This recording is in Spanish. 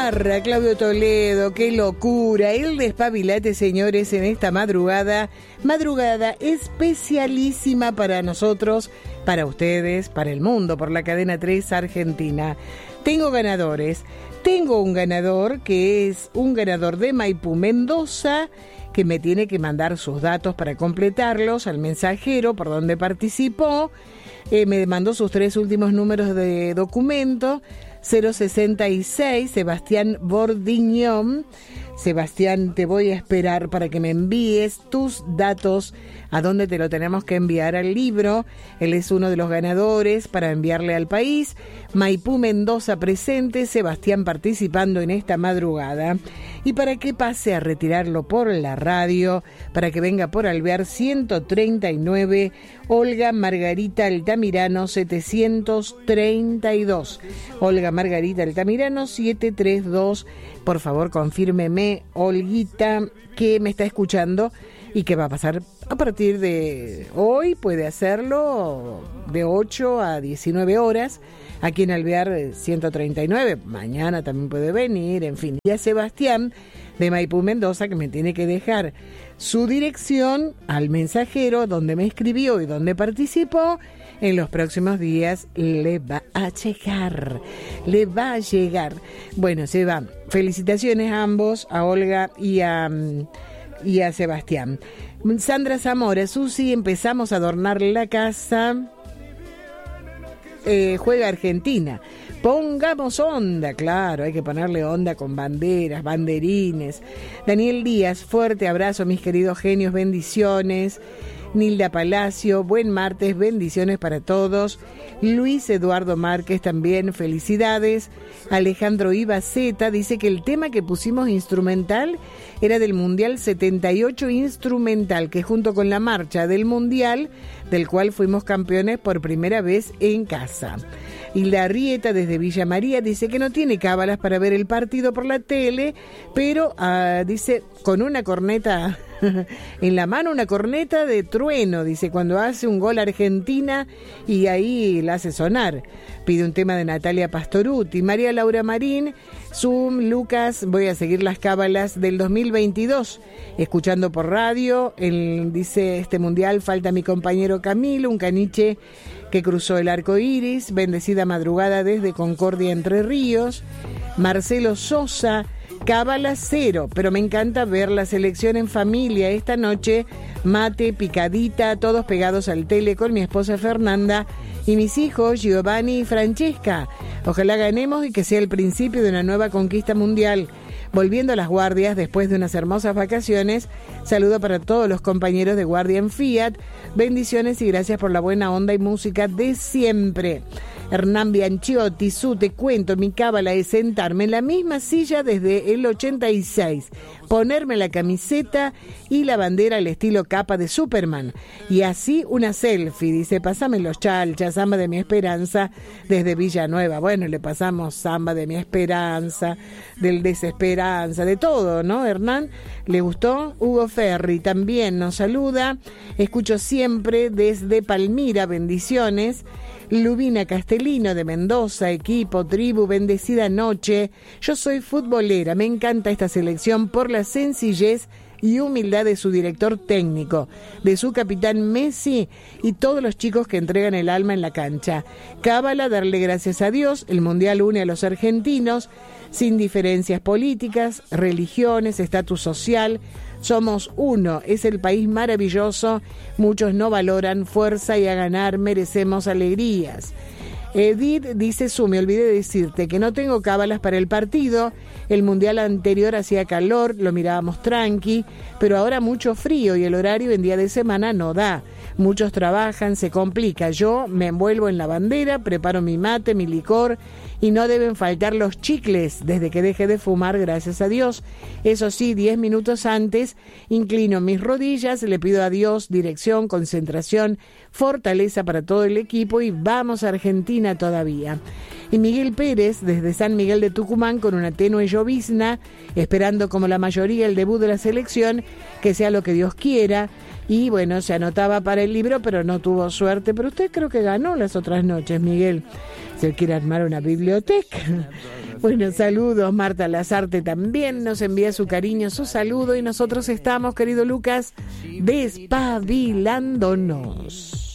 Parra, Claudio Toledo, qué locura. El despabilate, señores, en esta madrugada especialísima para nosotros, para ustedes, para el mundo, por la cadena 3 Argentina. Tengo ganadores. Tengo un ganador que es un ganador de Maipú, Mendoza, que me tiene que mandar sus datos para completarlos al mensajero por donde participó. Me mandó sus 3 últimos números de documento. 066, Sebastián Bordiñón. Sebastián, te voy a esperar para que me envíes tus datos a dónde te lo tenemos que enviar al libro. Él es uno de los ganadores para enviarle al país. Maipú, Mendoza presente, Sebastián participando en esta madrugada. Y para que pase a retirarlo por la radio, para que venga por Alvear 139, Olga Margarita Altamirano 732. Olga Margarita Altamirano 732. Por favor, confírmeme, Olguita, que me está escuchando y que va a pasar a partir de hoy. Puede hacerlo de 8 a 19 horas aquí en Alvear 139. Mañana también puede venir, en fin. Y a Sebastián de Maipú, Mendoza, que me tiene que dejar su dirección al mensajero donde me escribió y donde participó. En los próximos días le va a llegar. Bueno, se va. Felicitaciones a ambos, a Olga y a Sebastián. Sandra Zamora, Susi, empezamos a adornar la casa. Juega Argentina. Pongamos onda, claro, hay que ponerle onda con banderas, banderines. Daniel Díaz, fuerte abrazo, mis queridos genios, bendiciones. Nilda Palacio, buen martes, bendiciones para todos. Luis Eduardo Márquez también, felicidades. Alejandro Ibaceta dice que el tema que pusimos instrumental era del Mundial 78 instrumental, que junto con la marcha del Mundial, del cual fuimos campeones por primera vez en casa. Hilda Arrieta desde Villa María dice que no tiene cábalas para ver el partido por la tele, pero dice con una corneta en la mano, una corneta de trueno, dice, cuando hace un gol Argentina y ahí la hace sonar. Pide un tema de Natalia Pastorutti. María Laura Marín, Zoom, Lucas, voy a seguir las cábalas del 2022, escuchando por radio. Dice, este mundial falta mi compañero Camilo, un caniche que cruzó el arco iris. Bendecida madrugada desde Concordia, Entre Ríos. Marcelo Sosa, cábala 0, pero me encanta ver la selección en familia esta noche. Mate, picadita, todos pegados al tele con mi esposa Fernanda y mis hijos Giovanni y Francesca. Ojalá ganemos y que sea el principio de una nueva conquista mundial. Volviendo a las guardias después de unas hermosas vacaciones, saludo para todos los compañeros de guardia en Fiat. Bendiciones y gracias por la buena onda y música de siempre. Hernán Bianchiotti, te cuento, mi cábala es sentarme en la misma silla desde el 86, ponerme la camiseta y la bandera al estilo capa de Superman, y así una selfie, dice, pasame los chalchas, samba de mi esperanza, desde Villanueva. Bueno, le pasamos samba de mi esperanza, del desesperanza, de todo, ¿no, Hernán? ¿Le gustó? Hugo Ferri también nos saluda, escucho siempre desde Palmira, bendiciones. Lubina Castellino de Mendoza, equipo, tribu, bendecida noche. Yo soy futbolera, me encanta esta selección por la sencillez y humildad de su director técnico, de su capitán Messi y todos los chicos que entregan el alma en la cancha. Cábala, darle gracias a Dios, el Mundial une a los argentinos sin diferencias políticas, religiones, estatus social. Somos uno, es el país maravilloso, muchos no valoran fuerza y a ganar merecemos alegrías. Edith dice, me olvidé de decirte que no tengo cábalas para el partido, el mundial anterior hacía calor, lo mirábamos tranqui, pero ahora mucho frío y el horario en día de semana no da. Muchos trabajan, se complica. Yo me envuelvo en la bandera, preparo mi mate, mi licor y no deben faltar los chicles desde que deje de fumar, gracias a Dios. Eso sí, 10 minutos antes inclino mis rodillas, le pido a Dios dirección, concentración, fortaleza para todo el equipo y vamos a Argentina todavía. Y Miguel Pérez desde San Miguel de Tucumán con una tenue llovizna, esperando como la mayoría el debut de la selección, que sea lo que Dios quiera. Y bueno, se anotaba para el libro, pero no tuvo suerte. Pero usted creo que ganó las otras noches, Miguel. Se quiere armar una biblioteca. Bueno, saludos. Marta Lazarte también nos envía su cariño, su saludo, y nosotros estamos, querido Lucas, despabilándonos.